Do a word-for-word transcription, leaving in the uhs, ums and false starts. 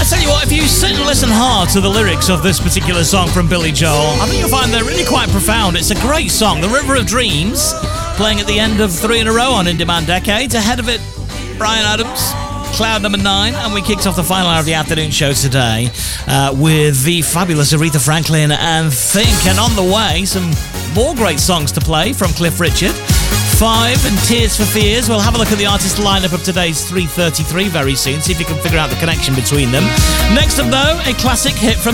Tell you what, if you sit and listen hard to the lyrics of this particular song from Billy Joel, I think you'll find they're really quite profound. It's a great song. The River of Dreams, playing at the end of three in a row on In Demand Decades. Ahead of it, Bryan Adams, Cloud Number Nine, and we kicked off the final hour of the afternoon show today uh, with the fabulous Aretha Franklin and Think. And on the way, some more great songs to play from Cliff Richard. Five and Tears for Fears. We'll have a look at the artist lineup of today's three thirty-three very soon, see if you can figure out the connection between them. Next up, though, a classic hit from